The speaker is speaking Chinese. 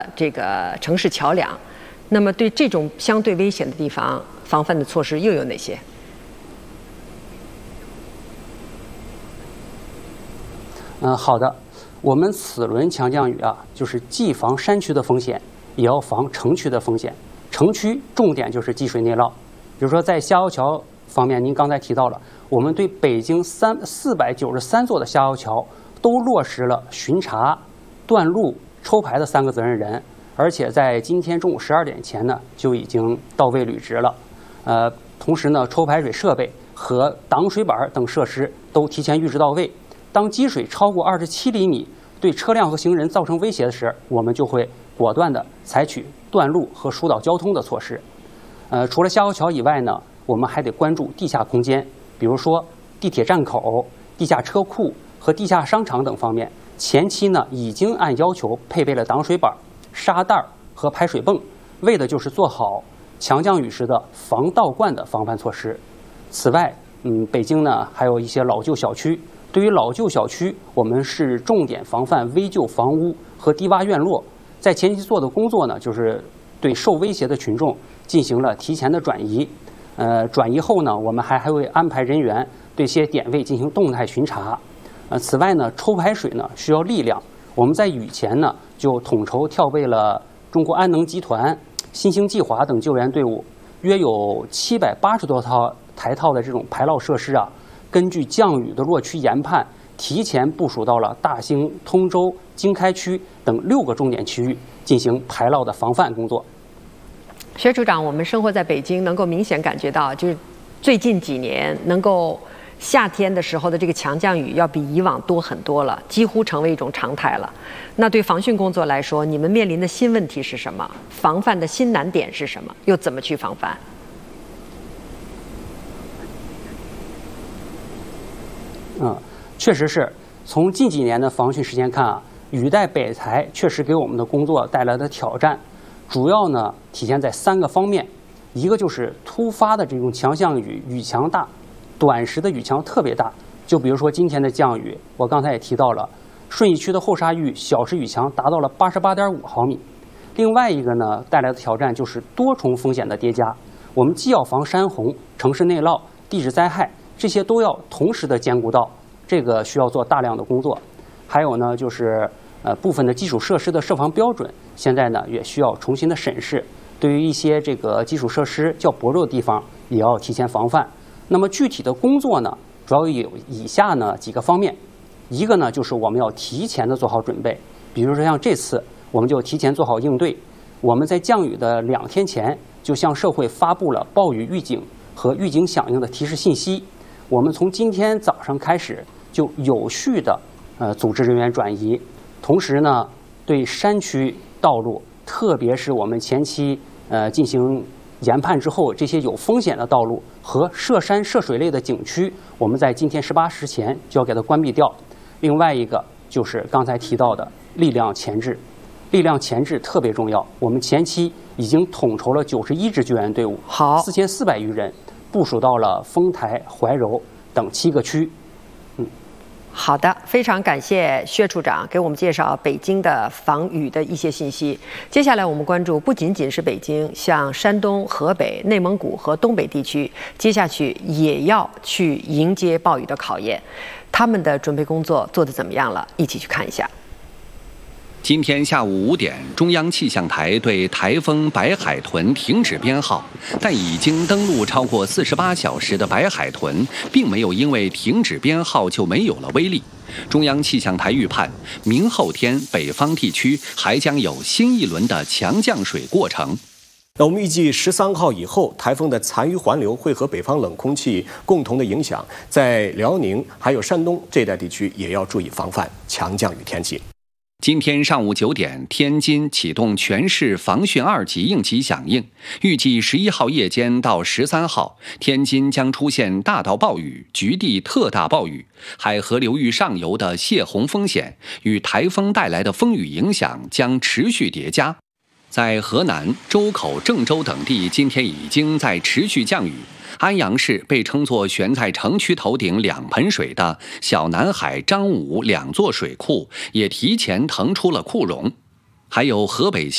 这个城市桥梁。那么对这种相对危险的地方，防范的措施又有哪些？ 好的，我们此轮强降雨啊，就是既防山区的风险，也要防城区的风险。城区重点就是积水内涝，比如说在下游桥方面，您刚才提到了，我们对北京493座的下游桥都落实了巡查、断路、抽排的3个责任人。而且在今天中午12点前呢，就已经到位履职了。同时呢，抽排水设备和挡水板等设施都提前预置到位。当积水超过27厘米，对车辆和行人造成威胁的时，我们就会果断地采取断路和疏导交通的措施。除了下游桥以外呢，我们还得关注地下空间，比如说地铁站口、地下车库和地下商场等方面。前期呢，已经按要求配备了挡水板、沙袋和排水泵，为的就是做好强降雨时的防倒灌的防范措施。此外，北京呢还有一些老旧小区，对于老旧小区，我们是重点防范危旧房屋和低洼院落。在前期做的工作呢，就是对受威胁的群众进行了提前的转移。转移后呢，我们还会安排人员对一些点位进行动态巡查。此外呢，抽排水呢需要力量。我们在雨前呢就统筹调配了中国安能集团、新兴计划等救援队伍，约有780多台套的这种排涝设施啊，根据降雨的落区研判，提前部署到了大兴、通州、经开区等6个重点区域进行排涝的防范工作。 薛处长，我们生活在北京，能够明显感觉到，就是最近几年能够夏天的时候的这个强降雨要比以往多很多了，几乎成为一种常态了。那对防汛工作来说，你们面临的新问题是什么？防范的新难点是什么？又怎么去防范？ 确实是从近几年的防汛实践看啊，雨带北抬确实给我们的工作带来的挑战，主要呢体现在3个方面。一个就是突发的这种强降雨，雨强大，短时的雨强特别大。就比如说今天的降雨，我刚才也提到了，顺义区的后沙峪小时雨强达到了88.5毫米。另外一个呢带来的挑战就是多重风险的叠加，我们既要防山洪、城市内涝、地质灾害，这些都要同时的兼顾到，这个需要做大量的工作。还有呢就是部分的基础设施的设防标准，现在呢也需要重新的审视。对于一些这个基础设施较薄弱的地方，也要提前防范。那么具体的工作呢，主要有以下呢几个方面。一个呢就是我们要提前的做好准备，比如说像这次我们就提前做好应对。我们在降雨的2天前就向社会发布了暴雨预警和预警响应的提示信息。我们从今天早上开始就有序的组织人员转移，同时呢对山区道路，特别是我们前期进行研判之后，这些有风险的道路和涉山涉水类的景区，我们在今天18时前就要给它关闭掉。另外一个就是刚才提到的力量前置，力量前置特别重要。我们前期已经统筹了91支救援队伍，4400余人，部署到了丰台、怀柔等7个区。 好的，非常感谢薛处长给我们介绍北京的防雨的一些信息。接下来我们关注不仅仅是北京，像山东、河北、内蒙古和东北地区，接下去也要去迎接暴雨的考验，他们的准备工作做得怎么样了？一起去看一下。 今天下午5点，中央气象台对台风白海豚停止编号，但已经登陆超过48小时的白海豚，并没有因为停止编号就没有了威力。中央气象台预判，明后天北方地区还将有新一轮的强降水过程。 那我们预计13号以后，台风的残余环流会和北方冷空气共同的影响，在辽宁还有山东这带地区也要注意防范强降雨天气。 今天上午9点，天津启动全市防汛2级应急响应，预计11号夜间到13号，天津将出现大到暴雨、局地特大暴雨，海河流域上游的泄洪风险与台风带来的风雨影响将持续叠加。在河南、周口、郑州等地，今天已经在持续降雨。安阳市被称作悬在城区头顶2盆水的小南海、张武2座水库也提前腾出了库容，还有河北